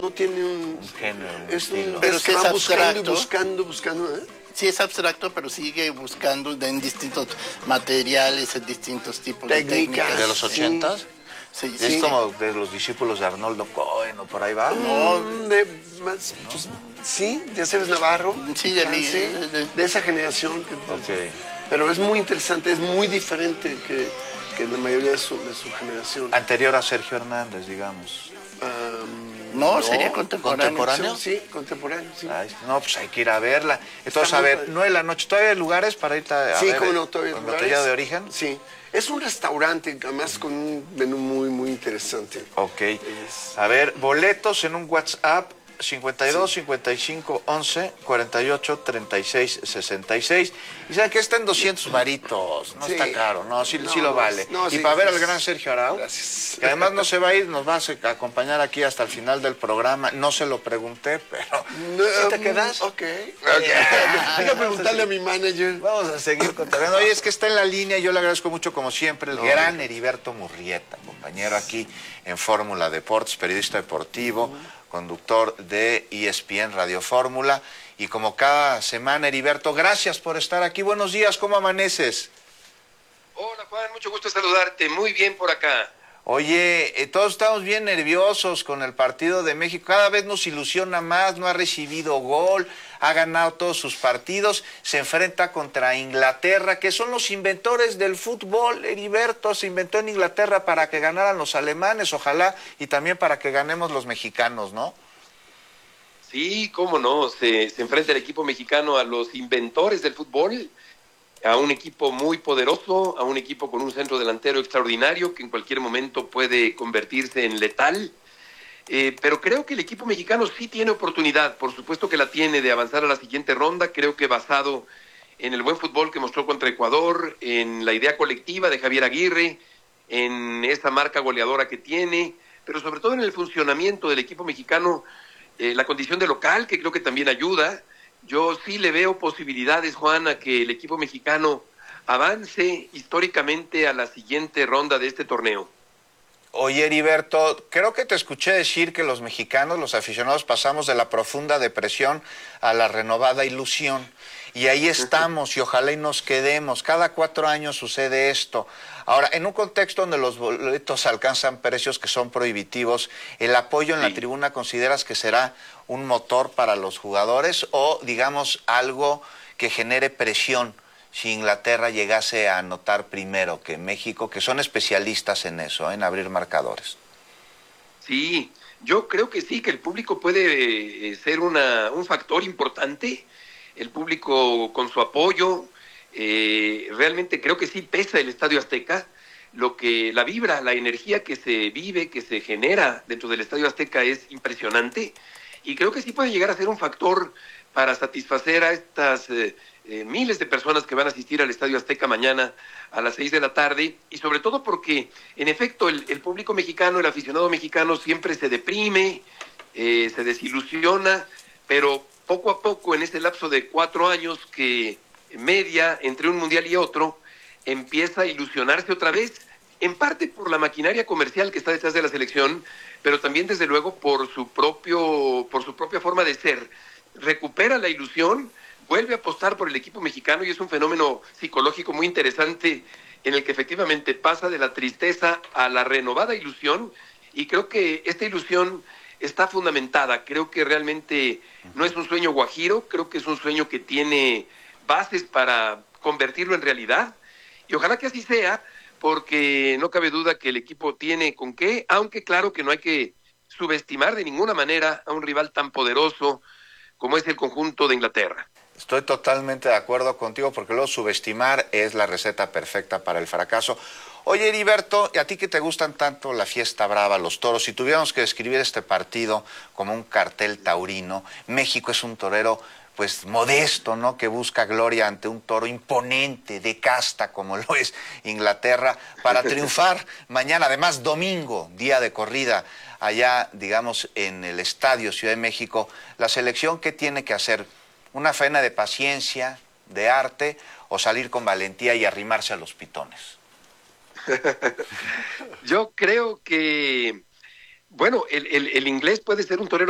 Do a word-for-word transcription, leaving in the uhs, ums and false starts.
no tiene un... Un género, un es un, estilo. Pero es sí que es va buscando y abstracto. buscando, buscando, ¿eh? Sí es abstracto, pero sigue buscando en distintos materiales, en distintos tipos Técnicas. de técnicas. ¿De los Sí. ochentas? Sí, Es sí. como de los discípulos de Arnoldo Cohen o por ahí va. No, Mm, de, más, pues, sí, de Aceves Navarro. Sí, de Ah, mi- sí, de- de- de esa generación. que- Ok. Pero es muy interesante, es muy diferente que, que la mayoría de su, de su generación. Anterior a Sergio Hernández, digamos. Um, No, sería contemporáneo. ¿Contemporáneo? Sí, contemporáneo, sí. Ay, no, pues hay que ir a verla. Entonces, Está a muy ver, padre. nueve de la noche, ¿todavía hay lugares para irte a, a Sí, ver? como no, todavía. ¿Con lugares. botella de origen? Sí. Es un restaurante, además con un menú muy, muy interesante. Ok. A ver, boletos en un WhatsApp cincuenta y dos, cincuenta y cinco, once, cuarenta y ocho, treinta y seis, sesenta y seis. Y saben que está en doscientos varitos. No Sí. está caro, no, sí, No, sí lo no, vale. no, y sí, para ver sí, al sí. gran Sergio Arau, Gracias. que además no se va a ir, nos va a acompañar aquí hasta el final del programa. No se lo pregunté, pero No, ¿sí te quedas? Ok. Hay que preguntarle a mi manager. Vamos a seguir contando. Oye, es que está en la línea, yo le agradezco mucho como siempre, el No, gran Heriberto Murrieta, compañero aquí en Fórmula Deportes, periodista deportivo, conductor de E S P N Radio Fórmula. Y como cada semana, Heriberto, gracias por estar aquí. Buenos días, ¿cómo amaneces? Hola Juan, mucho gusto saludarte, muy bien por acá. Oye, eh, todos estamos bien nerviosos con el partido de México, cada vez nos ilusiona más, no ha recibido gol, ha ganado todos sus partidos, se enfrenta contra Inglaterra, que son los inventores del fútbol. Heriberto, se inventó en Inglaterra para que ganaran los alemanes, ojalá, y también para que ganemos los mexicanos, ¿no? Sí, cómo no, se, se enfrenta el equipo mexicano a los inventores del fútbol, a un equipo muy poderoso, a un equipo con un centro delantero extraordinario que en cualquier momento puede convertirse en letal. Eh, pero creo que el equipo mexicano sí tiene oportunidad, por supuesto que la tiene, de avanzar a la siguiente ronda. Creo que basado en el buen fútbol que mostró contra Ecuador, en la idea colectiva de Javier Aguirre, en esa marca goleadora que tiene, pero sobre todo en el funcionamiento del equipo mexicano, eh, la condición de local, que creo que también ayuda. Yo sí le veo posibilidades, Juan, a que el equipo mexicano avance históricamente a la siguiente ronda de este torneo. Oye, Heriberto, creo que te escuché decir que los mexicanos, los aficionados, pasamos de la profunda depresión a la renovada ilusión. Y ahí estamos, y ojalá y nos quedemos. Cada cuatro años sucede esto. Ahora, en un contexto donde los boletos alcanzan precios que son prohibitivos, ¿el apoyo en Sí. la tribuna consideras que será un motor para los jugadores o, digamos, algo que genere presión si Inglaterra llegase a anotar primero que México, que son especialistas en eso, en abrir marcadores? Sí, yo creo que sí, que el público puede eh, ser una, un factor importante. El público con su apoyo, eh, realmente creo que sí pesa el Estadio Azteca. Lo que la vibra, la energía que se vive, que se genera dentro del Estadio Azteca es impresionante. Y creo que sí puede llegar a ser un factor para satisfacer a estas eh, eh, miles de personas que van a asistir al Estadio Azteca mañana a las seis de la tarde, y sobre todo porque, en efecto, el, el público mexicano, el aficionado mexicano siempre se deprime, eh, se desilusiona, pero poco a poco, en este lapso de cuatro años que media entre un mundial y otro, empieza a ilusionarse otra vez, en parte por la maquinaria comercial que está detrás de la selección, pero también desde luego por su propio, por su propia forma de ser. Recupera la ilusión, vuelve a apostar por el equipo mexicano, y es un fenómeno psicológico muy interesante en el que efectivamente pasa de la tristeza a la renovada ilusión, y creo que esta ilusión está fundamentada. Creo que realmente no es un sueño guajiro, creo que es un sueño que tiene bases para convertirlo en realidad, y ojalá que así sea, porque no cabe duda que el equipo tiene con qué, aunque claro que no hay que subestimar de ninguna manera a un rival tan poderoso como es el conjunto de Inglaterra. Estoy totalmente de acuerdo contigo, porque luego subestimar es la receta perfecta para el fracaso. Oye, Heriberto, ¿y a ti que te gustan tanto la fiesta brava, los toros? Si tuviéramos que describir este partido como un cartel taurino, México es un torero pues modesto, ¿no?, que busca gloria ante un toro imponente, de casta, como lo es Inglaterra, para triunfar mañana, además domingo, día de corrida, allá, digamos, en el Estadio Ciudad de México. La selección, ¿qué tiene que hacer? ¿Una faena de paciencia, de arte, o salir con valentía y arrimarse a los pitones? Yo creo que, bueno, el, el, el inglés puede ser un torero